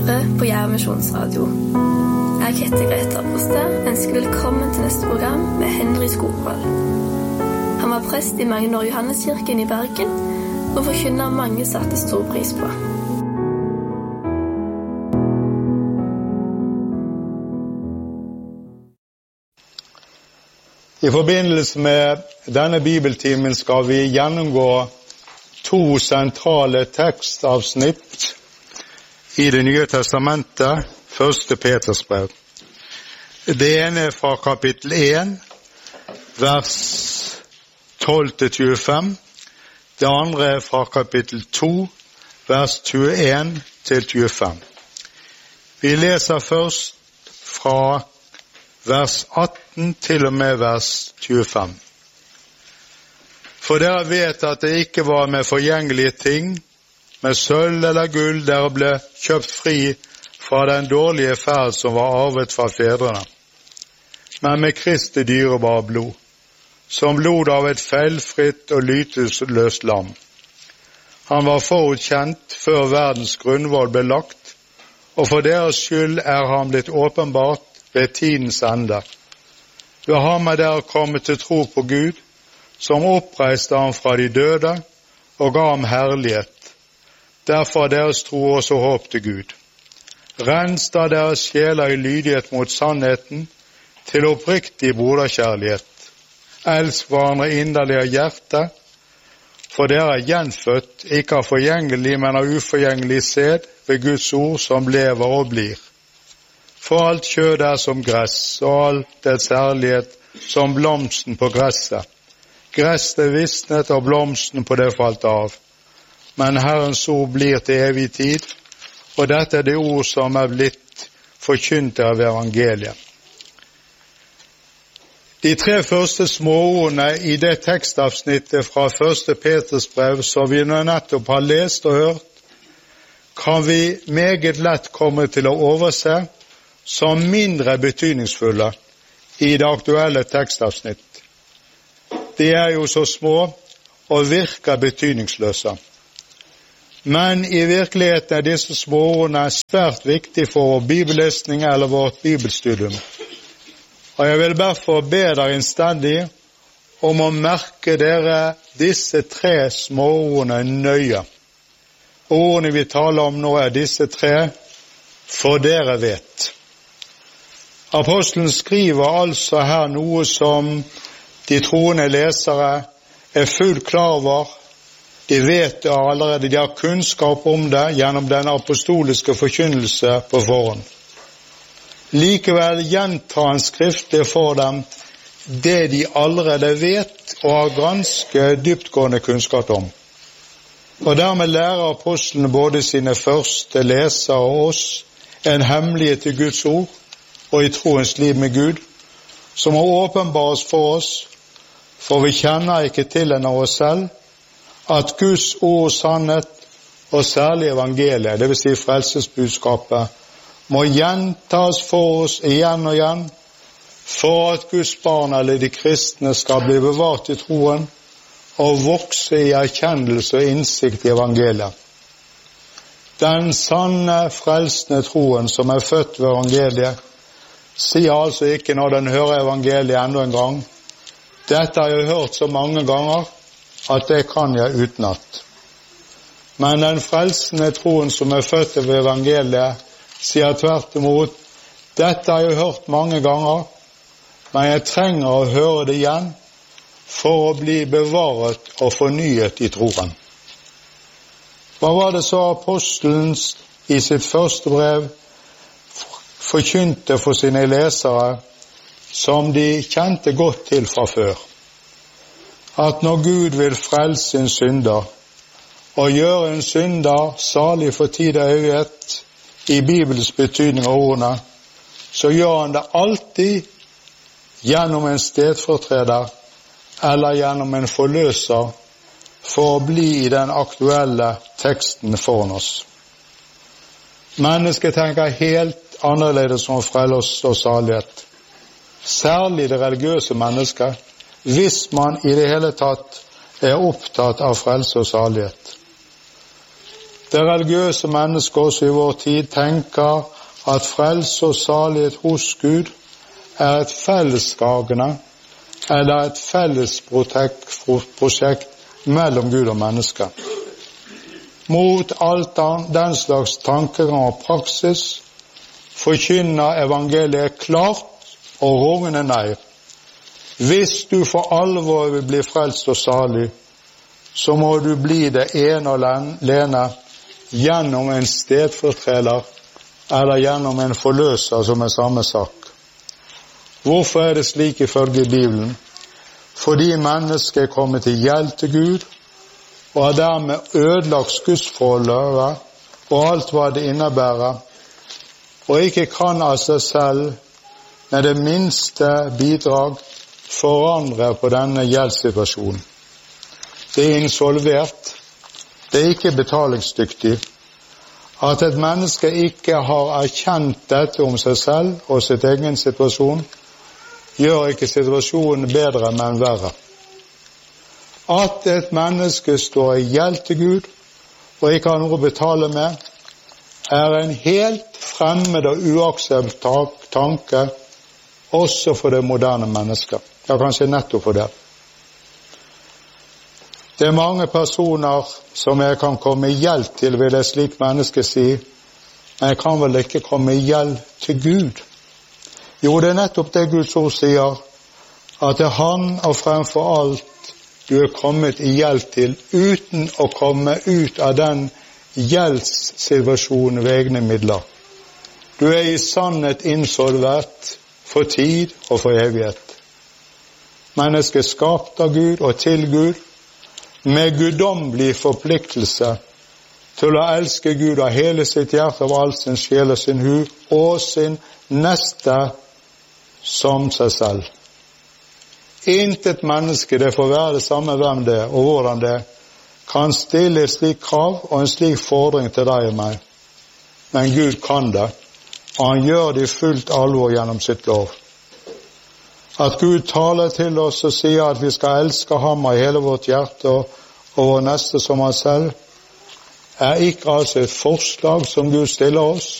hører på Jerv Misjonsradio. Jeg heter Greta Apostad, ønsker velkommen til neste program med Henry Skogvold. Han var prest i mange år i Johanneskirken i Bergen, og forkynner mange satte stor pris på. I forbindelse med denne bibeltimen skal vi gjennomgå 2 sentrale tekstavsnitt i Det nye testamentet, 1. Peters brev. Det ene fra kapittel 1, vers 12-25. Det andre fra kapittel 2, vers 21-25. Vi leser først fra vers 18 til og med vers 25. For dere vet at det ikke var med forgjengelige ting, med sølv eller gull dere ble kjøpt fri fra den dårlige ferd som var arvet fra fedrene, men med Kristi dyrebare blod, som blod av et feilfritt og lytesløst lam. Han var forutkjent før verdens grunnvoll ble lagt, og for deres skyld han blitt åpenbart ved tidens ende. Ved ham dere kommet til tro på Gud, som oppreiste ham fra de døde og ga ham herlighet. Derfor deres tro også håp til Gud. Rens da deres sjeler i lydighet mot sannheten, til oppriktig broderkjærlighet. Elsk hverandre inderlig av hjertet, for dere gjenfødt, ikke av forgjengelig, men av uforgjengelig sæd, ved Guds ord som lever og blir. For alt kjød som gress, og alt dets herlighet som blomsten på gresset. Gresset visnet, og blomsten på det falt av. Men Herrens ord blir til evig tid, og dette det ord som blitt forkynt av evangeliet. De 3 første småordene i det tekstavsnittet fra 1. Peters brev som vi nettopp har lest og hørt, kan vi meget lett komme til å overse som mindre betydningsfulle i det aktuelle tekstavsnitt. De jo så små og virker betydningsløse. Men i virkeligheten disse småordene svært viktige for vår bibellesning eller vårt bibelstudium. Og jeg vil derfor be dere innstendig om å merke dere disse 3 småordene nøye. Ordene vi taler om nå disse 3, for dere vet. Apostelen skriver altså her noe som de troende lesere fullt klar over. De vet det allerede, de har kunnskap om det gjennom den apostoliske forkynnelse på forhånd. Likevel gjentar han skriftlig for dem det de allerede vet og har ganske dyptgående kunnskap om. Og dermed lærer apostelen både sine første lesere og oss en hemmelighet til Guds ord og i troens liv med Gud, som må åpenbares for oss, for vi kjenner ikke til enn av oss selv, at Guds ord sannhet, og særlig evangeliet, det vil si frelsesbudskapet, må gjentas for oss igjen og igjen, for at Guds barn eller de kristne skal bli bevart i troen, og vokse i erkjennelse og innsikt i evangeliet. Den sanne, frelsende troen som født ved evangeliet, sier altså ikke når den hører evangeliet enda en gang, dette har jeg hørt så mange ganger, at det kan jeg utenat. Men den frelsende troen som født ved evangeliet, sier tvert imot, dette har jeg hørt mange ganger, men jeg trenger å høre det igjen, for å bli bevaret og fornyet i troen. Hva var det så apostelen i sitt første brev forkynte for sine lesere, som de kjente godt til fra før? At når Gud vil frelse en synder, og gjøre en synder salig for tid og evighet, i Bibels betydning av ordene, så gjør han det alltid gjennom en stedfortreder, eller gjennom en forløser, for å bli i den aktuelle teksten foran oss. Mennesket tenker helt annerledes om frelse og salighet. Særlig det religiøse mennesket, hvis man i det hele tatt opptatt av frelse og salighet. Det religiøse mennesket også i vår tid tenker at frelse og salighet hos Gud er et fellesskapende eller et fellesprosjekt mellom Gud og mennesker. Mot alt den slags tankegang og praksis forkynner evangeliet klart og rungende nei. Hvis du for alvor vil bli frelst og salig, så må du bli det ene og alene gjennom en stedfortreder eller gjennom en forløser som er samme sak. Hvorfor er det slik ifølge Bibelen? Fordi mennesket er kommet til gjeld til Gud og har dermed ødelagt gudsforholdet og alt hva det innebærer, og ikke kan av seg selv med det minste bidrag forandre på denne gjeldssituasjonen. Det er insolvert, det er ikke betalingsdyktig. At et menneske ikke har erkjent dette om seg selv og sitt egen situasjon, gjør ikke situasjonen bedre, men verre. At et menneske står i gjeld til Gud og ikke har noe å betale med, er en helt fremmed og uakseptabel tanke også for det moderne mennesket. Ja, kanskje nettopp for det. Det er mange personer som jeg kan komme i gjeld til, vil et slikt menneske si, men jeg kan vel ikke komme i gjeld til Gud. Jo, det er nettopp det Guds ord sier, at det er Han og fremfor alt du er kommet i gjeld til, uten å komme ut av den gjeldssituasjonen ved egne midler. Du er i sannhet insolvert for tid og for evighet. Mennesket skapt av Gud og til Gud, med guddommelig forpliktelse til å elske Gud av hele sitt hjerte, av all sin sjel og sin hu, og sin neste som seg selv. Intet menneske, det får være det samme hvem det og hvordan det, kan stille et slik krav og en slik fordring til deg og meg. Men Gud kan det, og Han gjør det i fullt alvor gjennom sitt lov. At Gud taler til oss og sier at vi skal elske Ham av hele vårt hjerte og vår neste som Han selv, er ikke altså et forslag som Gud stiller oss,